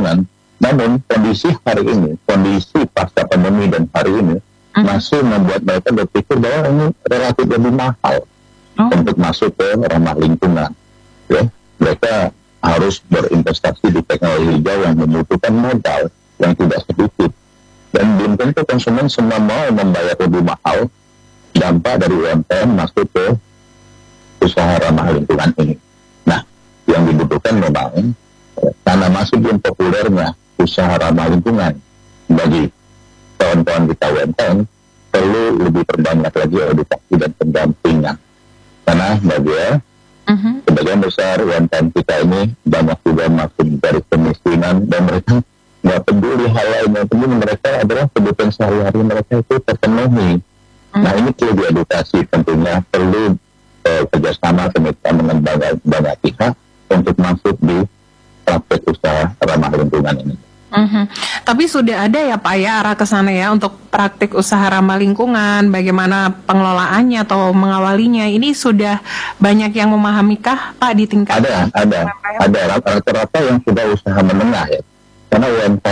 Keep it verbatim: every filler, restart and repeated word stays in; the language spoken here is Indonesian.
lingkungan. Namun kondisi hari ini, kondisi pasca pandemi dan hari ini uh-huh. masih membuat mereka berpikir bahwa ini relatif lebih mahal oh. untuk masuk ke ramah lingkungan. Ya, mereka harus berinvestasi di teknologi hijau yang membutuhkan modal yang tidak sedikit. Dan belum tentu konsumen semua mau membayar lebih mahal dampak dari U M K M masuk ke usaha ramah lingkungan ini. Nah, yang dibutuhkan memang karena masih belum populernya usaha ramah lingkungan bagi kawan-kawan kita U M K M, perlu lebih perbanyak lagi edukasi dan pendampingan. Karena bagi uh-huh. sebagian besar U M K M kita ini banyak juga masuk dari kemiskinan dan mereka nggak peduli hal lain, yang penting mereka adalah kebutuhan sehari-hari mereka itu terpenuhi. Uh-huh. Nah, ini perlu diedukasi, tentunya perlu eh, kerjasama dengan banyak, banyak pihak untuk masuk di praktek usaha ramah lingkungan ini. Mm-hmm. Tapi sudah ada ya Pak ya arah ke sana ya untuk praktik usaha ramah lingkungan, bagaimana pengelolaannya atau mengawalinya, ini sudah banyak yang memahami kah Pak di tingkat? Ada, ada, ada rata-rata yang sudah usaha menengah ya, karena U M K